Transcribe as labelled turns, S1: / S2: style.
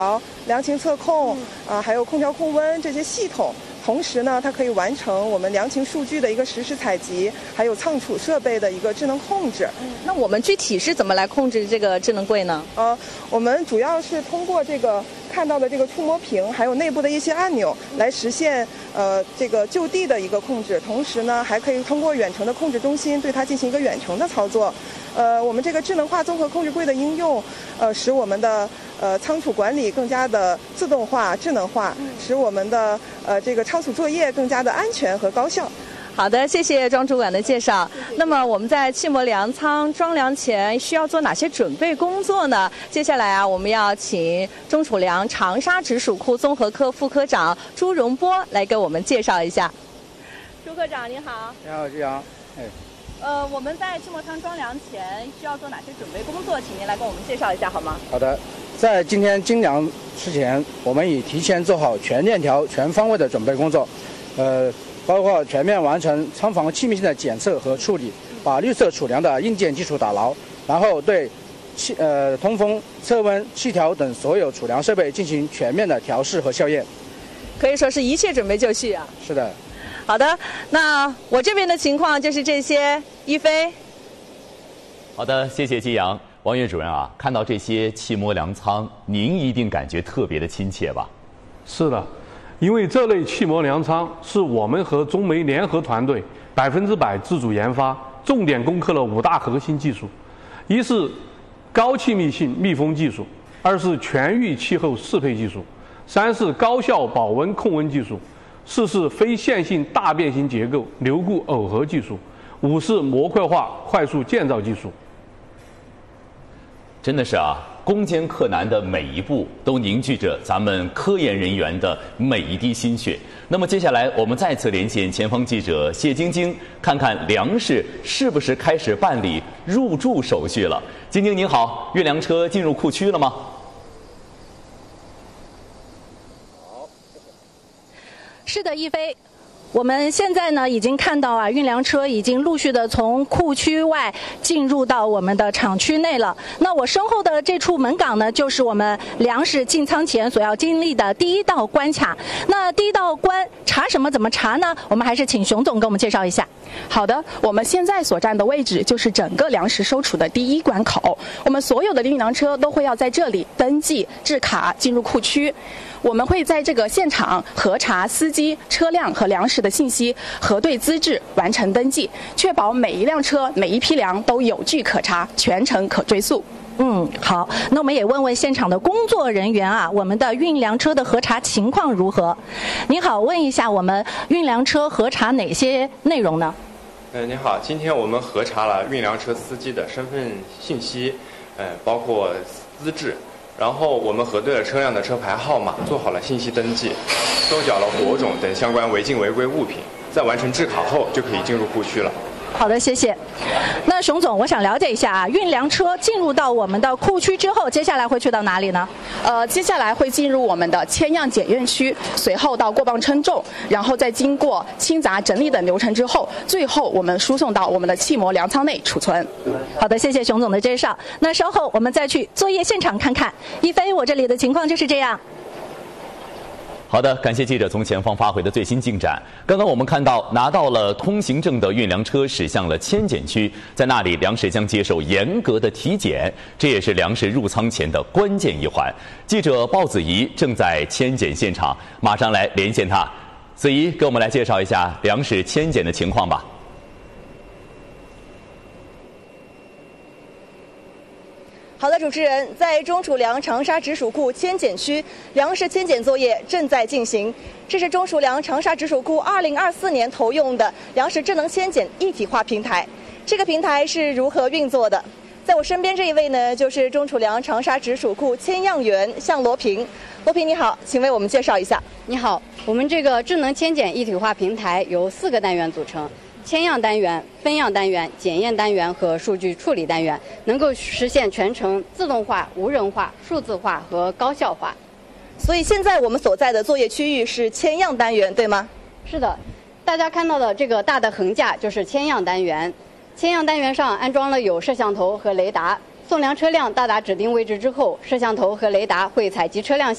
S1: 量情测控还有空调控温这些系统。同时呢，它可以完成我们量情数据的一个实时采集，还有仓储设备的一个智能控制。
S2: 那我们具体是怎么来控制这个智能柜呢？
S1: 我们主要是通过这个看到的这个触摸屏，还有内部的一些按钮来实现这个就地的一个控制。同时呢，还可以通过远程的控制中心对它进行一个远程的操作。我们这个智能化综合控制柜的应用，使我们的仓储管理更加的自动化、智能化，使我们的这个仓储作业更加的安全和高效。
S2: 好的，谢谢庄主管的介绍。那么我们在气膜粮仓装粮前需要做哪些准备工作呢？接下来我们要请中储粮长沙直属库综合科副科长朱荣波来给我们介绍一下。朱科长您好。
S3: 你好，季阳。
S2: 我们在气膜仓装粮前需要做哪些准备工作？请您来跟我们介绍一下好吗？
S3: 好的，在今天精粮之前，我们已提前做好全链条、全方位的准备工作，包括全面完成仓房气密性的检测和处理，把绿色储粮的硬件基础打牢，然后对通风、测温、气调等所有储粮设备进行全面的调试和校验。
S2: 可以说是一切准备就绪啊。
S3: 是的。
S2: 好的，那我这边的情况就是这些。一飞。
S4: 好的，谢谢季阳。王岳主任啊，看到这些气膜粮仓，您一定感觉特别的亲切吧？
S5: 是的，因为这类气膜粮仓是我们和中煤联合团队100%自主研发，重点攻克了5大核心技术：一是高气密性密封技术，2是全域气候适配技术，3是高效保温控温技术，4是非线性大变形结构流固耦合技术，5是模块化快速建造技术。
S4: 真的是啊，攻坚克难的每一步都凝聚着咱们科研人员的每一滴心血。那么接下来我们再次连线前方记者谢晶晶，看看粮食是不是开始办理入驻手续了。晶晶您好，运粮车进入库区了吗？
S6: 是的，一飞。我们现在呢，已经看到运粮车已经陆续的从库区外进入到我们的厂区内了。那我身后的这处门岗呢，就是我们粮食进仓前所要经历的第一道关卡。那第一道关查什么？怎么查呢？我们还是请熊总给我们介绍一下。
S7: 好的，我们现在所站的位置就是整个粮食收储的第一关口，我们所有的运粮车都会要在这里登记、制卡、进入库区。我们会在这个现场核查司机、车辆和粮食的信息，核对资质，完成登记，确保每一辆车、每一批粮都有据可查，全程可追溯。
S6: 好，那我们也问问现场的工作人员啊，我们的运粮车的核查情况如何？您好，问一下我们运粮车核查哪些内容呢？
S8: 您好，今天我们核查了运粮车司机的身份信息，包括资质。然后我们核对了车辆的车牌号码，做好了信息登记，收缴了火种等相关违禁违规物品，在完成制卡后就可以进入库区了。
S6: 好的，谢谢。那熊总，我想了解一下运粮车进入到我们的库区之后，接下来会去到哪里呢？
S7: 接下来会进入我们的签样检验区，随后到过磅称重，然后再经过清杂整理等流程之后，最后我们输送到我们的气膜粮仓内储存。
S6: 好的，谢谢熊总的介绍。那稍后我们再去作业现场看看。一飞，我这里的情况就是这样。
S4: 好的，感谢记者从前方发回的最新进展。刚刚我们看到，拿到了通行证的运粮车驶向了迁检区，在那里粮食将接受严格的体检，这也是粮食入仓前的关键一环。记者鲍子怡正在迁检现场，马上来连线他。子怡，给我们来介绍一下粮食迁检的情况吧。
S2: 好的，主持人，在中储粮长沙直属库迁检区，粮食迁检作业正在进行。这是中储粮长沙直属库2024年投用的粮食智能迁检一体化平台。这个平台是如何运作的？在我身边这一位呢，就是中储粮长沙直属库迁样员向罗平。罗平你好，请为我们介绍一下。
S9: 你好，我们这个智能迁检一体化平台由4个单元组成。迁样单元、分样单元、检验单元和数据处理单元，能够实现全程自动化、无人化、数字化和高效化。
S2: 所以现在我们所在的作业区域是迁样单元，对吗？
S9: 是的，大家看到的这个大的横架就是迁样单元。迁样单元上安装了有摄像头和雷达，送粮车辆到达指定位置之后，摄像头和雷达会采集车辆